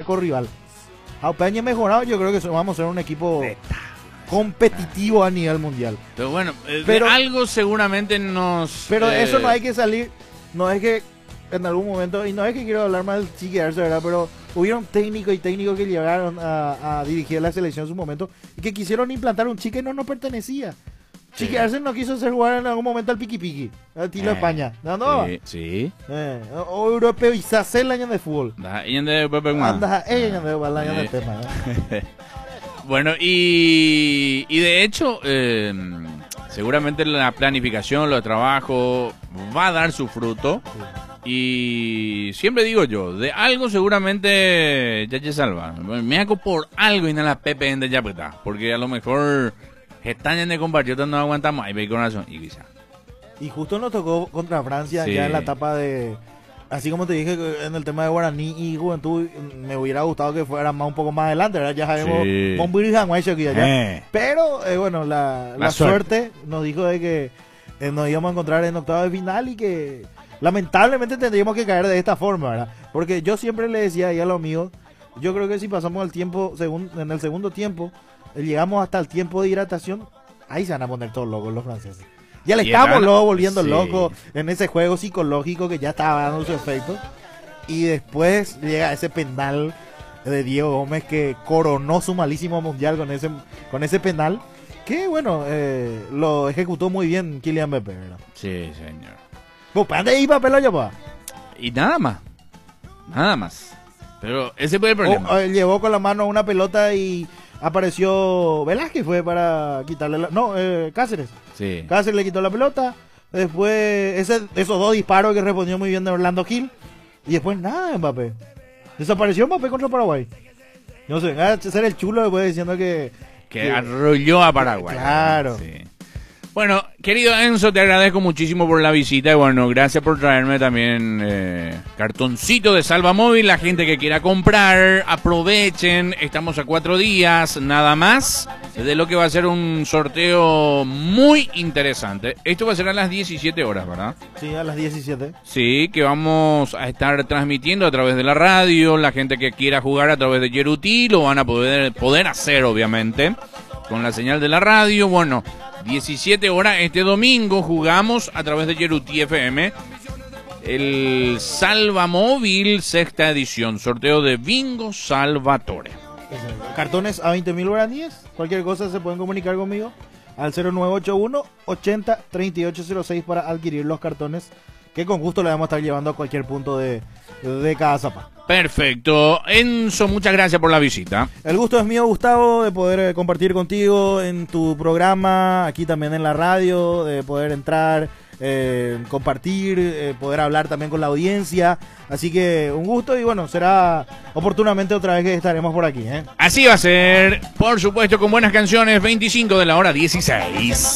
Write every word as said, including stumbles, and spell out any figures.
arco-rival. A Peña mejorado, yo creo que vamos a ser un equipo competitivo a nivel mundial. Pero bueno, eh, pero, de algo seguramente nos... Pero eh... eso no hay que salir, no es que en algún momento, y no es que quiero hablar mal del Chiqui Arce, ¿verdad? Pero hubieron técnicos y técnicos que llegaron a, a dirigir la selección en su momento y que quisieron implantar un Chiqui que no nos pertenecía. Sí. Chiqui Arce no quiso hacer jugar en algún momento al piqui piqui, al estilo eh, España. No, no. Sí. sí. Eh, o europeo y se hace el año de fútbol. Anda, ella de el año de tema. ¿eh? Bueno, y, y de hecho, eh, seguramente la planificación, los trabajos, va a dar su fruto. Sí. Y siempre digo yo, de algo seguramente ya se salva. Me hago por algo y no la Pepe en de Yapeta. Porque a lo mejor están en de compartir, no aguantamos. Y ve con razón. Y quizá. Y justo nos tocó contra Francia, sí. Ya en la etapa de... Así como te dije en el tema de Guaraní y Juventud, me hubiera gustado que fuera más un poco más adelante, ¿verdad? Ya sabemos, sí. eh. Pero eh, bueno, la, la, la suerte. suerte nos dijo de que eh, nos íbamos a encontrar en octavos de final y que lamentablemente tendríamos que caer de esta forma, ¿verdad? Porque yo siempre le decía ahí a los amigos, yo creo que si pasamos el tiempo, segun, en el segundo tiempo, llegamos hasta el tiempo de hidratación, ahí se van a poner todos locos los franceses. Ya le estamos luego volviendo sí. locos en ese juego psicológico que ya estaba dando su efecto. Y después llega ese penal de Diego Gómez que coronó su malísimo mundial con ese con ese penal. Que bueno, eh, lo ejecutó muy bien Kylian Mbappé, ¿verdad? Sí, señor. Pues ¿para dónde iba Pelota, pa? Y nada más. Nada más. Pero ese fue el problema. O, eh, llevó con la mano una pelota y apareció Velázquez, fue para quitarle la... No, eh, Cáceres. Sí. Cáceres le quitó la pelota. Después, ese, esos dos disparos que respondió muy bien de Orlando Gil. Y después nada, Mbappé. Desapareció Mbappé contra Paraguay. No sé, va a ser el chulo después diciendo que... Que, que arrolló a Paraguay. Claro. Sí. Bueno, querido Enzo, te agradezco muchísimo por la visita y bueno, gracias por traerme también eh, cartoncito de Salva Móvil. La gente que quiera comprar, aprovechen, estamos a cuatro días nada más de lo que va a ser un sorteo muy interesante. Esto va a ser a las diecisiete horas, ¿verdad? Sí, a las diecisiete. Sí, que vamos a estar transmitiendo a través de la radio. La gente que quiera jugar a través de Yeruti lo van a poder, poder hacer, obviamente, con la señal de la radio. Bueno, diecisiete horas este domingo jugamos a través de Yeruti F M el Salva Móvil sexta edición, sorteo de Bingo Salvatore. Cartones a veinte mil guaraníes, cualquier cosa se pueden comunicar conmigo al cero nueve ocho uno ochenta treinta y ocho cero seis para adquirir los cartones que con gusto le vamos a estar llevando a cualquier punto de, de cada zapa. Perfecto. Enzo, muchas gracias por la visita. El gusto es mío, Gustavo, de poder compartir contigo en tu programa, aquí también en la radio, de poder entrar, eh, compartir, eh, poder hablar también con la audiencia. Así que un gusto y bueno, será oportunamente otra vez que estaremos por aquí, ¿eh? Así va a ser, por supuesto, con buenas canciones, veinticinco de la hora dieciséis.